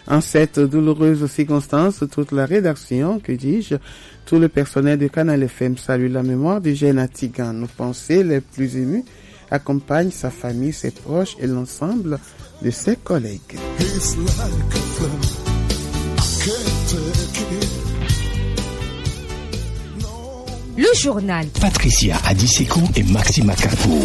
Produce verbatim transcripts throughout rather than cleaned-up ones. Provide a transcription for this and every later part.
En cette douloureuse circonstance, toute la rédaction, que dis-je, tout le personnel de Canal F M salue la mémoire du jeune Atigan. Nos pensées les plus émues accompagnent sa famille, ses proches et l'ensemble de ses collègues. Le journal. Patricia Adiseko et Maxime Akakou.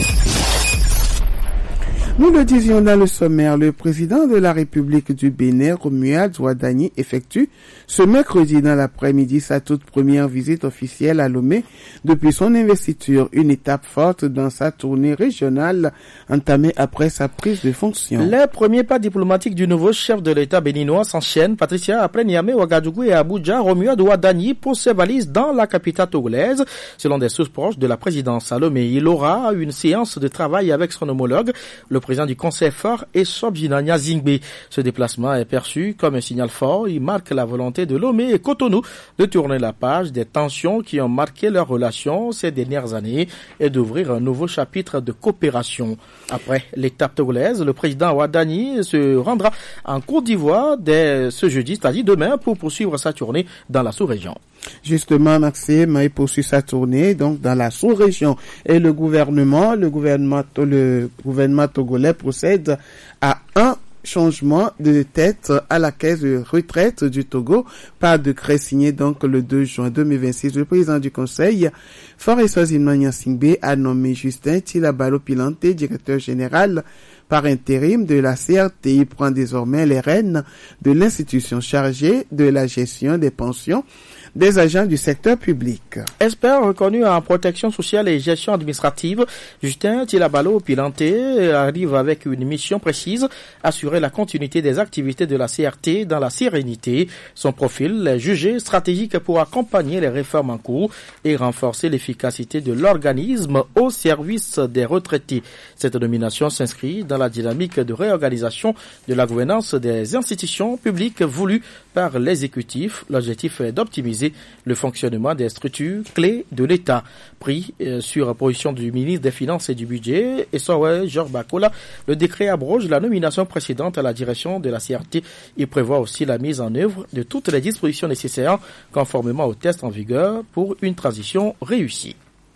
Nous le disions dans le sommaire, le président de la République du Bénin, Romuald Ouadani, effectue ce mercredi dans l'après-midi sa toute première visite officielle à Lomé depuis son investiture, une étape forte dans sa tournée régionale entamée après sa prise de fonction. Les premiers pas diplomatiques du nouveau chef de l'État béninois s'enchaînent. Patricia, après Niamey, Ouagadougou et Abuja, Romuald Ouadani pose ses valises dans la capitale togolaise. Selon des sources proches de la présidence à Lomé, il aura une séance de travail avec son homologue, le président du Conseil fort, Essop Zinania Zingbe. Ce déplacement est perçu comme un signal fort. Il marque la volonté de Lomé et Cotonou de tourner la page des tensions qui ont marqué leurs relations ces dernières années et d'ouvrir un nouveau chapitre de coopération. Après l'étape togolaise, le président Ouadani se rendra en Côte d'Ivoire dès ce jeudi, c'est-à-dire demain, pour poursuivre sa tournée dans la sous-région. Justement, Maxime, il poursuit sa tournée donc dans la sous-région et le gouvernement, le gouvernement, le gouvernement togolais procède à un changement de tête à la caisse de retraite du Togo par décret signé donc le deux juin deux mille vingt-six. Le président du conseil, Faure Zinmania Singbe, a nommé Justin Tilabalo Pilante, directeur général par intérim de la C R T. Il prend désormais les rênes de l'institution chargée de la gestion des pensions des agents du secteur public. Expert reconnu en protection sociale et gestion administrative, Justin Tilabalo Pilante arrive avec une mission précise, assurer la continuité des activités de la C R T dans la sérénité. Son profil est jugé stratégique pour accompagner les réformes en cours et renforcer l'efficacité de l'organisme au service des retraités. Cette nomination s'inscrit dans la dynamique de réorganisation de la gouvernance des institutions publiques voulues par l'exécutif. L'objectif est d'optimiser le fonctionnement des structures clés de l'État. Pris euh, sur position du ministre des Finances et du Budget, et Sowe Georges Bakola, le décret abroge la nomination précédente à la direction de la C R T. Il prévoit aussi la mise en œuvre de toutes les dispositions nécessaires conformément aux tests en vigueur pour une transition réussie.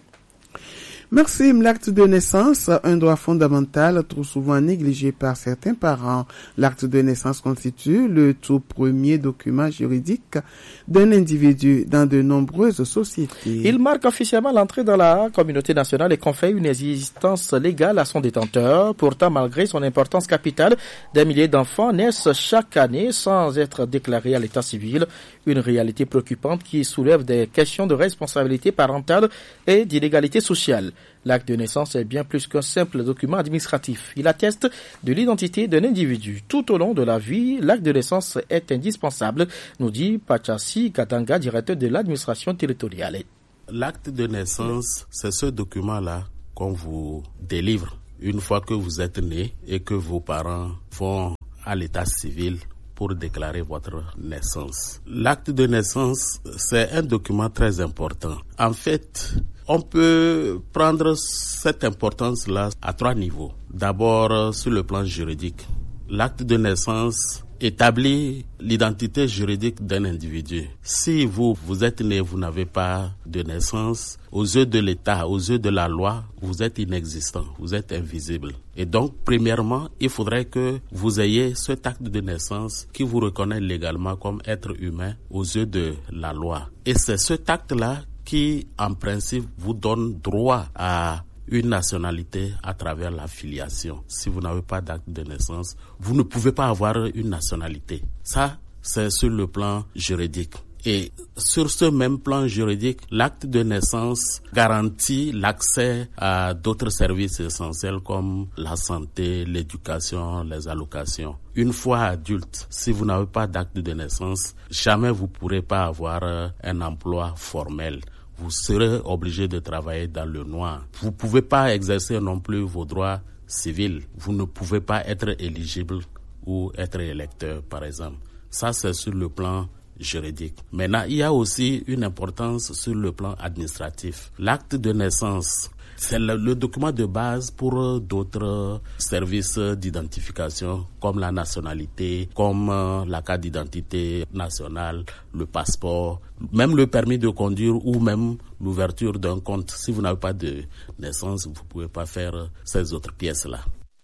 Maxime, l'acte de naissance, un droit fondamental trop souvent négligé par certains parents. L'acte de naissance constitue le tout premier document juridique d'un individu dans de nombreuses sociétés. Il marque officiellement l'entrée dans la communauté nationale et confère une existence légale à son détenteur. Pourtant, malgré son importance capitale, des milliers d'enfants naissent chaque année sans être déclarés à l'état civil. Une réalité préoccupante qui soulève des questions de responsabilité parentale et d'inégalité sociale. L'acte de naissance est bien plus qu'un simple document administratif. Il atteste de l'identité d'un individu. Tout au long de la vie, l'acte de naissance est indispensable, nous dit Pachasi Katanga, directeur de l'administration territoriale. L'acte de naissance, c'est ce document-là qu'on vous délivre une fois que vous êtes né et que vos parents vont à l'état civil pour déclarer votre naissance. L'acte de naissance, c'est un document très important. En fait, on peut prendre cette importance-là à trois niveaux. D'abord, sur le plan juridique. L'acte de naissance établit l'identité juridique d'un individu. Si vous, vous êtes né, vous n'avez pas de naissance, aux yeux de l'État, aux yeux de la loi, vous êtes inexistant, vous êtes invisible. Et donc, premièrement, il faudrait que vous ayez cet acte de naissance qui vous reconnaît légalement comme être humain aux yeux de la loi. Et c'est cet acte-là qui, en principe, vous donne droit à une nationalité à travers la filiation. Si vous n'avez pas d'acte de naissance, vous ne pouvez pas avoir une nationalité. Ça, c'est sur le plan juridique. Et sur ce même plan juridique, l'acte de naissance garantit l'accès à d'autres services essentiels comme la santé, l'éducation, les allocations. Une fois adulte, si vous n'avez pas d'acte de naissance, jamais vous ne pourrez pas avoir un emploi formel. Vous serez obligé de travailler dans le noir. Vous ne pouvez pas exercer non plus vos droits civils. Vous ne pouvez pas être éligible ou être électeur, par exemple. Ça, c'est sur le plan juridique. Maintenant, il y a aussi une importance sur le plan administratif. L'acte de naissance C'est le, le document de base pour d'autres services d'identification comme la nationalité, comme la carte d'identité nationale, le passeport, même le permis de conduire ou même l'ouverture d'un compte. Si vous n'avez pas de naissance, vous ne pouvez pas faire ces autres pièces-là.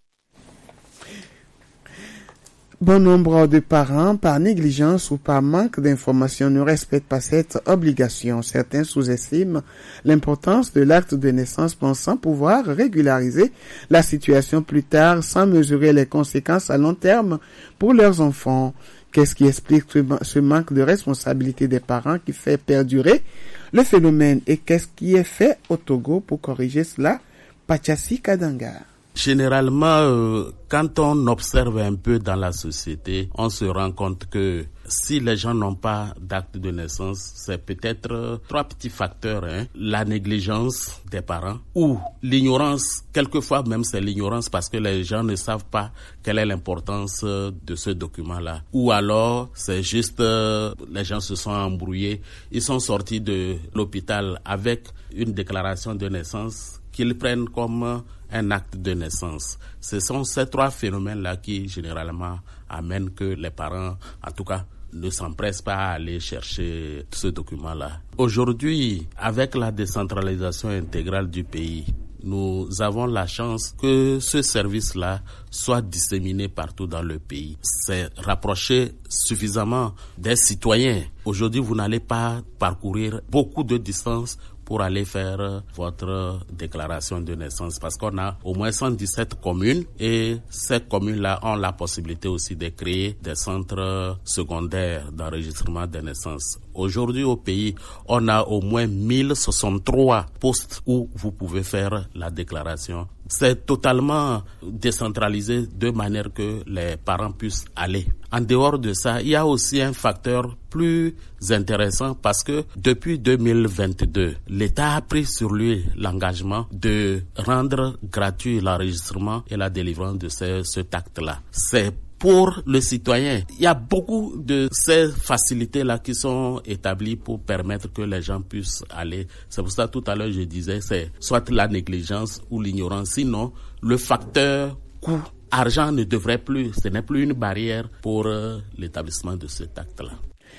Bon nombre de parents, par négligence ou par manque d'information, ne respectent pas cette obligation. Certains sous-estiment l'importance de l'acte de naissance, pensant pouvoir régulariser la situation plus tard sans mesurer les conséquences à long terme pour leurs enfants. Qu'est-ce qui explique ce manque de responsabilité des parents qui fait perdurer le phénomène et qu'est-ce qui est fait au Togo pour corriger cela? Pachassi Kadanga. Généralement, euh, quand on observe un peu dans la société, on se rend compte que si les gens n'ont pas d'acte de naissance, c'est peut-être euh, trois petits facteurs. Hein. La négligence des parents ou l'ignorance, quelquefois même c'est l'ignorance parce que les gens ne savent pas quelle est l'importance euh, de ce document-là. Ou alors, c'est juste, euh, les gens se sont embrouillés, ils sont sortis de l'hôpital avec une déclaration de naissance qu'ils prennent comme un acte de naissance. Ce sont ces trois phénomènes-là qui, généralement, amènent que les parents, en tout cas, ne s'empressent pas à aller chercher ce document-là. Aujourd'hui, avec la décentralisation intégrale du pays, nous avons la chance que ce service-là soit disséminé partout dans le pays. C'est rapprocher suffisamment des citoyens. Aujourd'hui, vous n'allez pas parcourir beaucoup de distance pour aller faire votre déclaration de naissance parce qu'on a au moins cent dix-sept communes et ces communes-là ont la possibilité aussi de créer des centres secondaires d'enregistrement des naissances. Aujourd'hui au pays, on a au moins mille soixante-trois postes où vous pouvez faire la déclaration. C'est totalement décentralisé de manière que les parents puissent aller. En dehors de ça, il y a aussi un facteur plus intéressant parce que depuis deux mille vingt-deux, l'État a pris sur lui l'engagement de rendre gratuit l'enregistrement et la délivrance de ce, cet acte-là. C'est pour le citoyen. Il y a beaucoup de ces facilités-là qui sont établies pour permettre que les gens puissent aller. C'est pour ça tout à l'heure je disais, c'est soit la négligence ou l'ignorance. Sinon, le facteur coût, argent ne devrait plus, ce n'est plus une barrière pour euh, l'établissement de cet acte-là.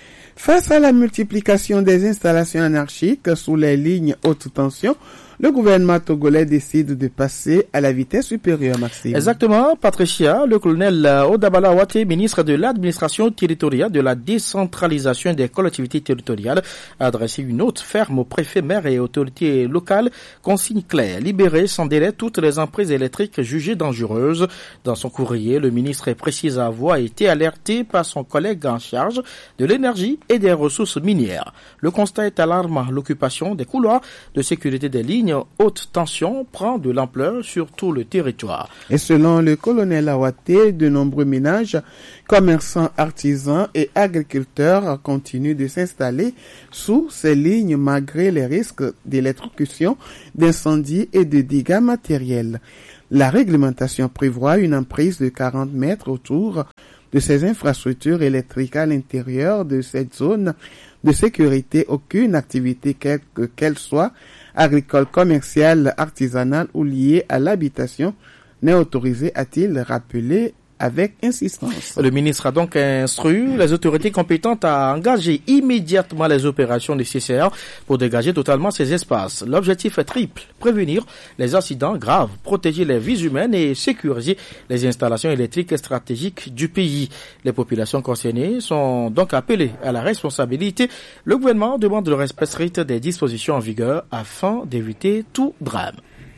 Face à la multiplication des installations anarchiques sous les lignes haute tension, le gouvernement togolais décide de passer à la vitesse supérieure, Maxime. Exactement, Patricia. Le colonel Odabala Wate, ministre de l'administration territoriale, de la décentralisation des collectivités territoriales, a adressé une note ferme aux préfets, maires et autorités locales. Consigne claire, libérer sans délai toutes les emprises électriques jugées dangereuses. Dans son courrier, le ministre précise avoir été alerté par son collègue en charge de l'énergie et des ressources minières. Le constat est alarmant. L'occupation des couloirs de sécurité des lignes haute tension prend de l'ampleur sur tout le territoire. Et selon le colonel Awate, de nombreux ménages, commerçants, artisans et agriculteurs continuent de s'installer sous ces lignes malgré les risques d'électrocution, d'incendie et de dégâts matériels. La réglementation prévoit une emprise de quarante mètres autour de ces infrastructures électriques à l'intérieur de cette zone de sécurité. Aucune activité, quelle qu'elle soit, agricole, commerciale, artisanale ou liée à l'habitation, n'est autorisée, a-t-il rappelé avec insistance. Le ministre a donc instruit les autorités compétentes à engager immédiatement les opérations nécessaires pour dégager totalement ces espaces. L'objectif est triple: prévenir les accidents graves, protéger les vies humaines et sécuriser les installations électriques stratégiques du pays. Les populations concernées sont donc appelées à la responsabilité. Le gouvernement demande le respect strict des dispositions en vigueur afin d'éviter tout drame.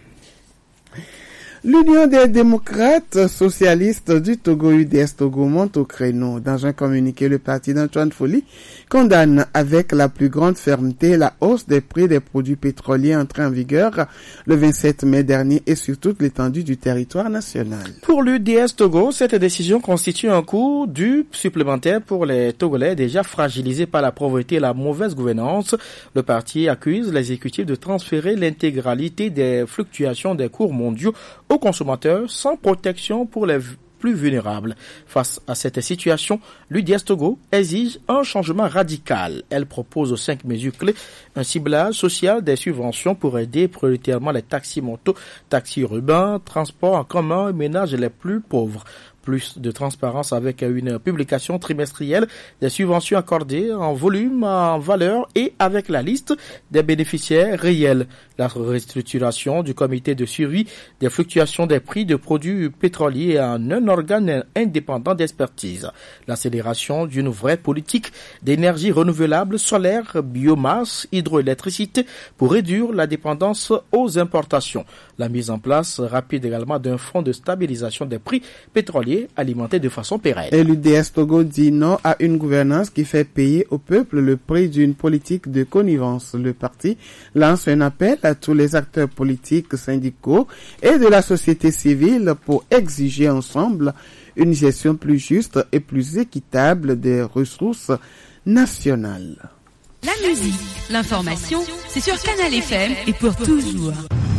L'Union des démocrates socialistes du Togo, U D S Togo, monte au créneau. Dans un communiqué, le parti d'Antoine Folly condamne avec la plus grande fermeté la hausse des prix des produits pétroliers entrée en vigueur le vingt-sept mai dernier et sur toute l'étendue du territoire national. Pour l'U D S Togo, cette décision constitue un coût dû supplémentaire pour les Togolais déjà fragilisés par la pauvreté et la mauvaise gouvernance. Le parti accuse l'exécutif de transférer l'intégralité des fluctuations des cours mondiaux aux consommateurs sans protection pour les plus vulnérables. Face à cette situation, l'U D S Togo exige un changement radical. Elle propose cinq mesures clés, un ciblage social des subventions pour aider prioritairement les taxis-motos, taxis urbains, transports en commun et ménages les plus pauvres. Plus de transparence avec une publication trimestrielle des subventions accordées en volume, en valeur et avec la liste des bénéficiaires réels. La restructuration du comité de suivi des fluctuations des prix de produits pétroliers en un organe indépendant d'expertise. L'accélération d'une vraie politique d'énergie renouvelable, solaire, biomasse, hydroélectricité pour réduire la dépendance aux importations. La mise en place rapide également d'un fonds de stabilisation des prix pétroliers alimentés de façon pérenne. Et l'U D S Togo dit non à une gouvernance qui fait payer au peuple le prix d'une politique de connivence. Le parti lance un appel à tous les acteurs politiques, syndicaux et de la société civile pour exiger ensemble une gestion plus juste et plus équitable des ressources nationales. La musique, l'information, c'est sur Canal F M et pour toujours.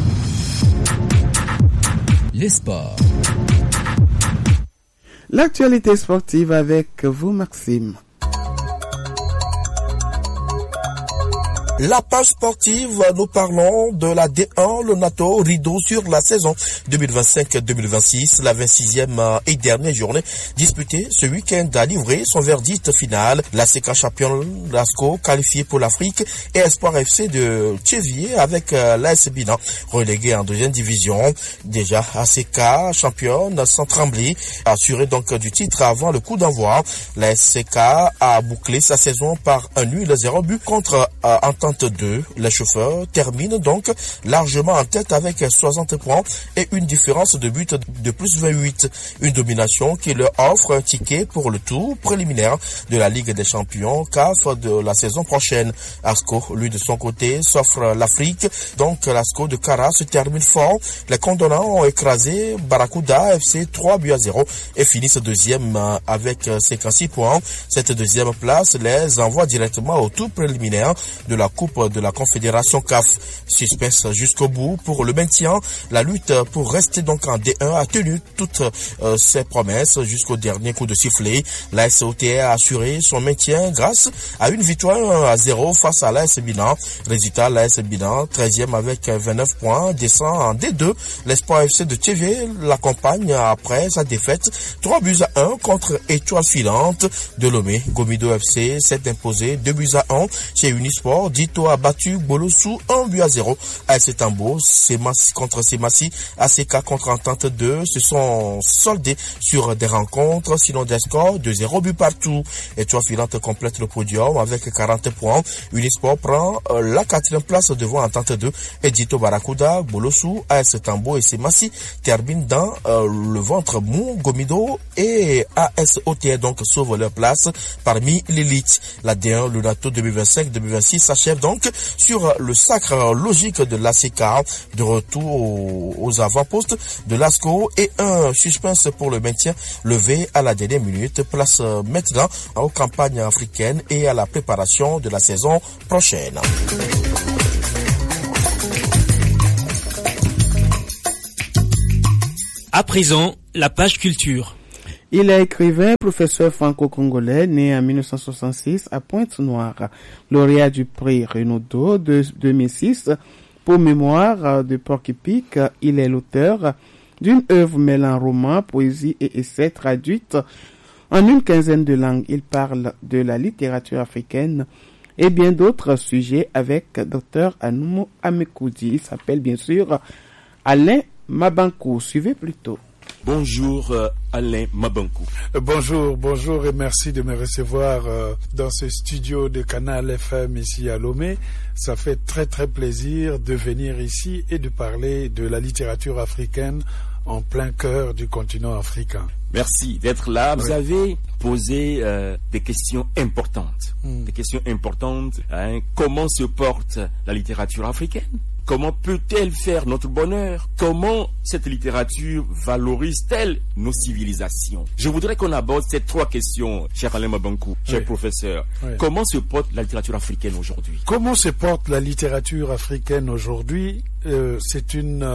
Les sports. L'actualité sportive avec vous, Maxime. La page sportive, nous parlons de la D un, le NATO rideau sur la saison deux mille vingt-cinq deux mille vingt-six. La vingt-sixième et dernière journée disputée ce week-end a livré son verdict final. La C K champion Lasco qualifié pour l'Afrique et Espoir F C de Tchévier avec l'A S Binan relégué en deuxième division. Déjà A C K championne sans trembler, assuré donc du titre avant le coup d'envoi. La S C K a bouclé sa saison par un nul zéro but contre euh, Entente deux. Les chauffeurs terminent donc largement en tête avec soixante points et une différence de but de plus vingt-huit. Une domination qui leur offre un ticket pour le tour préliminaire de la Ligue des champions C A F de la saison prochaine. Asco, lui de son côté, s'offre l'Afrique. Donc l'Asco de Cara se termine fort. Les Condonants ont écrasé Barracuda F C trois buts à zéro et finissent deuxième avec cinquante-six points. Cette deuxième place les envoie directement au tour préliminaire de la Coupe de la Confédération C A F. Suspense jusqu'au bout pour le maintien. La lutte pour rester donc en D un a tenu toutes euh, ses promesses jusqu'au dernier coup de sifflet. La S O T a assuré son maintien grâce à une victoire à zéro face à l'A S Binan. Résultat, l'A S Binan, treizième avec vingt-neuf points, descend en D deux. L'Espoir F C de Tchévier l'accompagne après sa défaite trois buts à un contre Étoile Filante de Lomé. Gomido F C s'est imposé deux buts à un chez Unisport. Dito a battu Bolossou un but à zéro. A S Tambo, Semassi contre Semassi, A C K contre Entente deux se sont soldés sur des rencontres, sinon des scores de zéro but partout. Étoile Filante complète le podium avec quarante points. Unisport prend euh, la quatrième place devant Entente deux et Dito Barracuda, Bolossou, A S Tambo et Semassi terminent dans euh, le ventre mou. Gomido et A S O T donc sauvent leur place parmi l'élite. La D un, le NATO deux mille vingt-cinq deux mille vingt-six s'achève donc sur le sacre logique de l'A C K, de retour aux avant-postes de l'Asco et un suspense pour le maintien levé à la dernière minute. Place maintenant aux campagnes africaines et à la préparation de la saison prochaine. À présent, la page culture. Il est écrivain, professeur franco-congolais, né en mille neuf cent soixante-six à Pointe-Noire, lauréat du prix Renaudot de deux mille six. Pour mémoire de Porc-Épic, il est l'auteur d'une œuvre mêlant roman, poésie et essais traduite en une quinzaine de langues. Il parle de la littérature africaine et bien d'autres sujets avec Dr Anoumo Amekoudi. Il s'appelle bien sûr Alain Mabankou. Suivez plutôt. Bonjour euh, Alain Mabankou. Euh, bonjour, bonjour et merci de me recevoir euh, dans ce studio de Canal F M ici à Lomé. Ça fait très très plaisir de venir ici et de parler de la littérature africaine en plein cœur du continent africain. Merci d'être là. Vous oui. avez posé euh, des questions importantes. Mm. Des questions importantes. Hein. Comment se porte la littérature africaine ? Comment peut-elle faire notre bonheur? Comment cette littérature valorise-t-elle nos civilisations? Je voudrais qu'on aborde ces trois questions, cher Alain Mabankou, cher oui. professeur. Oui. Comment se porte la littérature africaine aujourd'hui? Comment se porte la littérature africaine aujourd'hui? euh, C'est une euh,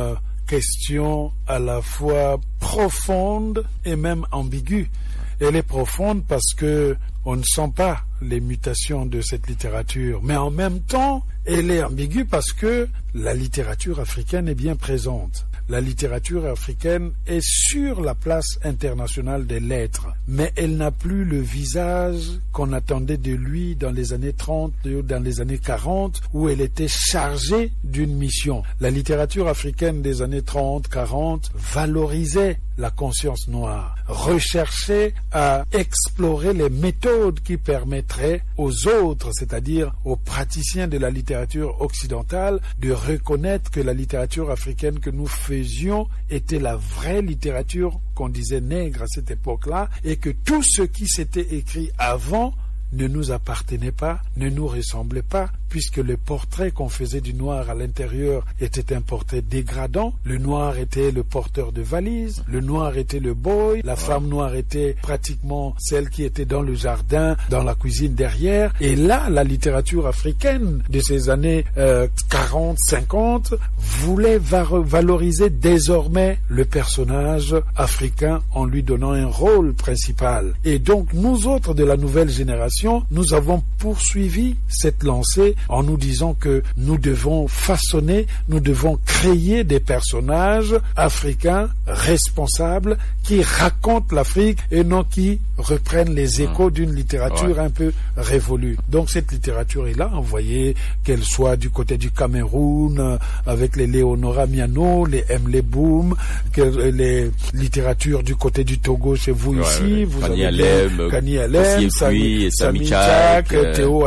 question à la fois profonde et même ambiguë. Elle est profonde parce que on ne sent pas les mutations de cette littérature, mais en même temps, elle est ambiguë parce que la littérature africaine est bien présente. La littérature africaine est sur la place internationale des lettres, mais elle n'a plus le visage qu'on attendait de lui dans les années trente, dans les années quarante, où elle était chargée d'une mission. La littérature africaine des années trente, quarante valorisait la conscience noire, recherchait à explorer les méthodes qui permettraient aux autres, c'est-à-dire aux praticiens de la littérature occidentale, de reconnaître que la littérature africaine que nous faisions était la vraie littérature qu'on disait nègre à cette époque-là, et que tout ce qui s'était écrit avant ne nous appartenait pas, ne nous ressemblait pas, puisque le portrait qu'on faisait du noir à l'intérieur était un portrait dégradant. Le noir était le porteur de valises, le noir était le boy, la femme noire était pratiquement celle qui était dans le jardin, dans la cuisine derrière. Et là, la littérature africaine de ces années euh, quarante, cinquante voulait valoriser désormais le personnage africain en lui donnant un rôle principal. Et donc, nous autres de la nouvelle génération, nous avons poursuivi cette lancée en nous disant que nous devons façonner, nous devons créer des personnages africains responsables qui racontent l'Afrique et non qui reprennent les échos d'une littérature ouais. un peu révolue. Donc cette littérature est là, vous voyez, qu'elle soit du côté du Cameroun, avec les Léonora Miano, les Emle Boum, que les littératures du côté du Togo chez vous ouais, ici, ouais. vous Kani avez Alem, Kani Alem, Sami, Sami Tchak, Théo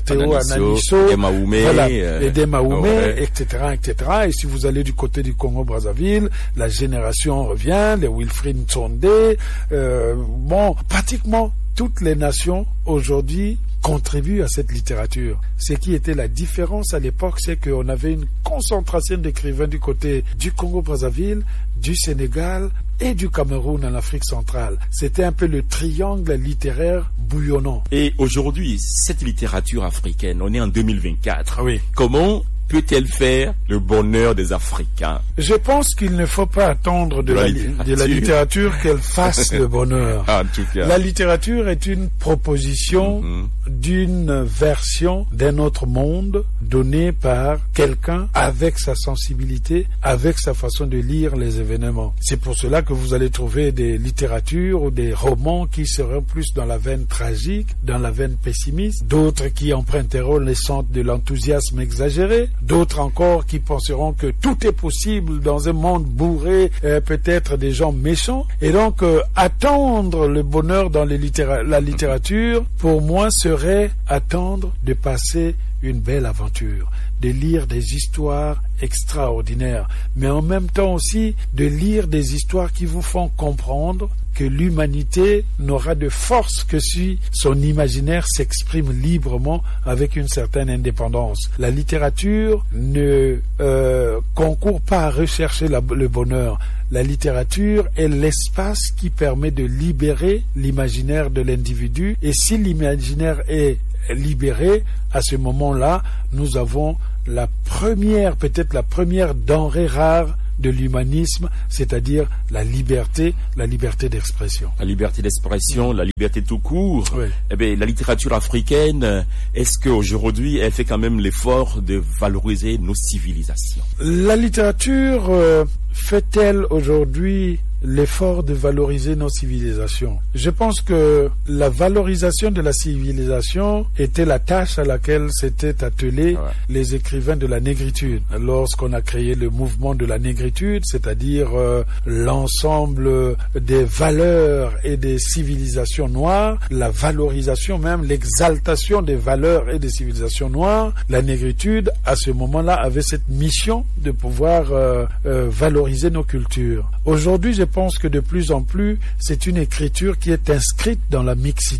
Ananiso, Demaoumé, voilà, et Demaoumé, ouais. et cetera, et cetera. Et si vous allez du côté du Congo-Brazzaville, la génération revient, les Wilfried Ntsondé, euh, bon, pratiquement toutes les nations aujourd'hui contribuent à cette littérature. Ce qui était la différence à l'époque, c'est qu'on avait une concentration d'écrivains du côté du Congo-Brazzaville, du Sénégal et du Cameroun en Afrique centrale. C'était un peu le triangle littéraire bouillonnant. Et aujourd'hui, cette littérature africaine, on est en deux mille vingt-quatre. Oui. Comment peut-elle faire le bonheur des Africains? Je pense qu'il ne faut pas attendre de, de, la, la, de la littérature qu'elle fasse le bonheur. En tout cas. La littérature est une proposition mm-hmm. d'une version d'un autre monde donnée par quelqu'un avec sa sensibilité, avec sa façon de lire les événements. C'est pour cela que vous allez trouver des littératures ou des romans qui seront plus dans la veine tragique, dans la veine pessimiste, d'autres qui emprunteront les centres de l'enthousiasme exagéré, d'autres encore qui penseront que tout est possible dans un monde bourré, euh, peut-être des gens méchants. Et donc, euh, attendre le bonheur dans les littéra- la littérature, pour moi, serait attendre de passer une belle aventure, de lire des histoires extraordinaires, mais en même temps aussi de lire des histoires qui vous font comprendre que l'humanité n'aura de force que si son imaginaire s'exprime librement avec une certaine indépendance. La littérature ne euh, concourt pas à rechercher la, le bonheur. La littérature est l'espace qui permet de libérer l'imaginaire de l'individu, et si l'imaginaire est libéré, à ce moment-là, nous avons la première, peut-être la première denrée rare de l'humanisme, c'est-à-dire la liberté, la liberté d'expression. La liberté d'expression, la liberté tout court. Oui. Eh bien, la littérature africaine, est-ce qu'aujourd'hui, elle fait quand même l'effort de valoriser nos civilisations? La littérature euh, fait-elle aujourd'hui l'effort de valoriser nos civilisations? Je pense que la valorisation de la civilisation était la tâche à laquelle s'étaient attelés ouais. les écrivains de la négritude. Lorsqu'on a créé le mouvement de la négritude, c'est-à-dire euh, l'ensemble des valeurs et des civilisations noires, la valorisation même, l'exaltation des valeurs et des civilisations noires, la négritude, à ce moment-là, avait cette mission de pouvoir euh, euh, valoriser nos cultures. Aujourd'hui, je pense que de plus en plus, c'est une écriture qui est inscrite dans la mixité.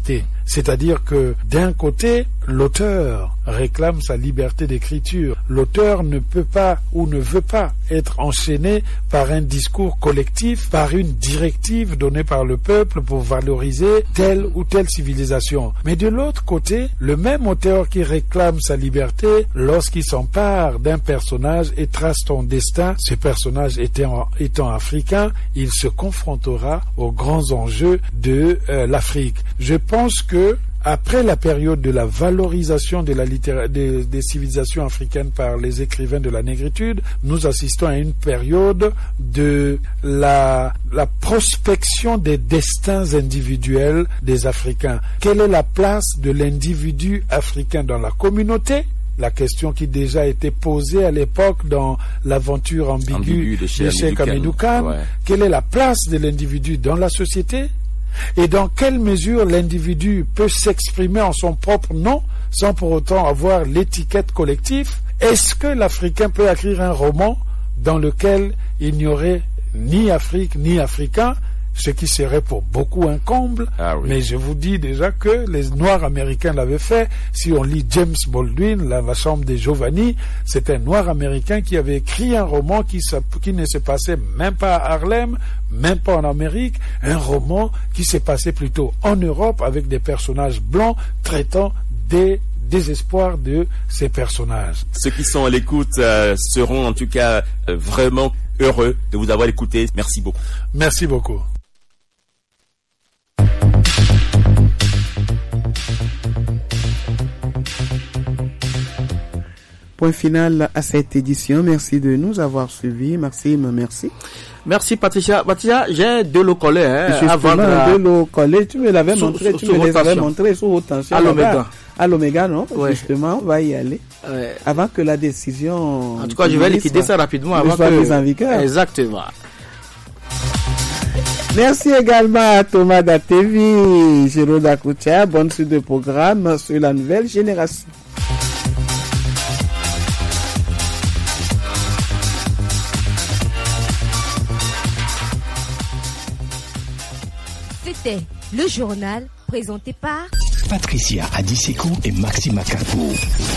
C'est-à-dire que d'un côté, l'auteur réclame sa liberté d'écriture. L'auteur ne peut pas ou ne veut pas être enchaîné par un discours collectif, par une directive donnée par le peuple pour valoriser telle ou telle civilisation. Mais de l'autre côté, le même auteur qui réclame sa liberté, lorsqu'il s'empare d'un personnage et trace son destin, ce personnage étant, étant africain, il se confrontera aux grands enjeux de euh, l'Afrique. Je pense que après la période de la valorisation de la littéra- des, des civilisations africaines par les écrivains de la négritude, nous assistons à une période de la, la prospection des destins individuels des Africains. Quelle est la place de l'individu africain dans la communauté? La question qui déjà été posée à l'époque dans l'aventure ambiguë Ambigu de Cheikh Hamidou Kane. Ouais. Quelle est la place de l'individu dans la société? Et dans quelle mesure l'individu peut s'exprimer en son propre nom sans pour autant avoir l'étiquette collective? Est-ce que l'Africain peut écrire un roman dans lequel il n'y aurait ni Afrique ni Africain, ce qui serait pour beaucoup un comble? Ah oui. Mais je vous dis déjà que les Noirs américains l'avaient fait. Si on lit James Baldwin, la, la chambre des Giovanni, c'est un Noir américain qui avait écrit un roman qui, qui ne se passait même pas à Harlem, même pas en Amérique, un roman qui s'est passé plutôt en Europe avec des personnages blancs traitant des désespoir de ces personnages. Ceux qui sont à l'écoute euh, seront en tout cas euh, vraiment heureux de vous avoir écouté. Merci beaucoup. Merci beaucoup. Point final à cette édition. Merci de nous avoir suivis. Maxime, merci. Merci Patricia. Patricia, j'ai deux lots collés. Hein, avant de... deux lots collés. Tu me l'avais montré. Tu me les avais montrés sous haute tension. À l'Oméga. À l'Oméga, non? Ouais. Justement, on va y aller. Ouais. Avant que la décision... En tout cas, je vais liquider ça rapidement avant que... mise en vigueur. Exactement. Merci également à Thomas Datevi, Jérôme Dakoutia. Bonne suite de programme sur la nouvelle génération. C'était le journal présenté par Patricia Adiseko et Maxime Akakou.